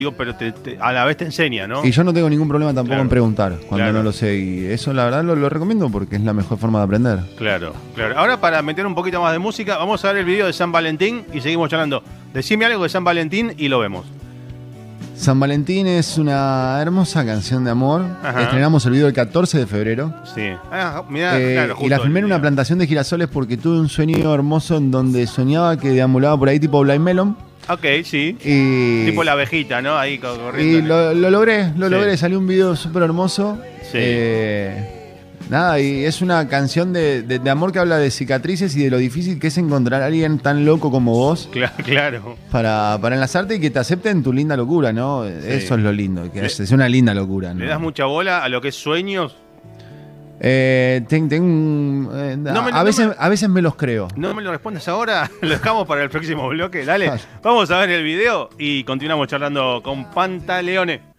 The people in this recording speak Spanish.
digo, pero a la vez te enseña, ¿no? Y yo no tengo ningún problema tampoco en preguntar cuando Claro. no lo sé. Y eso la verdad lo recomiendo porque es la mejor forma de aprender. Claro, claro. Ahora para meter un poquito más de música, vamos a ver el video de San Valentín y seguimos charlando. Decime algo de San Valentín y lo vemos. San Valentín es una hermosa canción de amor. Ajá. Estrenamos el video el 14 de febrero. Sí. Ah, mirá, claro, justo y la filmé en el una día. plantación de girasoles porque tuve un sueño hermoso en donde soñaba que deambulaba por ahí tipo Blind Melon. Ok, sí. Y, Tipo la abejita, ¿no? Ahí corriendo. y lo logré, Sí. logré. Salió un video súper hermoso. Sí. Nada, y es una canción de amor que habla de cicatrices y de lo difícil que es encontrar a alguien tan loco como vos Claro. para enlazarte y que te acepten tu linda locura, ¿no? Eso es lo lindo, que es una linda locura, ¿no? ¿Le das mucha bola a lo que es sueños? A veces me los creo. No me lo respondas ahora, lo dejamos para el próximo bloque. Dale, Dale. vamos a ver el video y continuamos charlando con Pantaleone.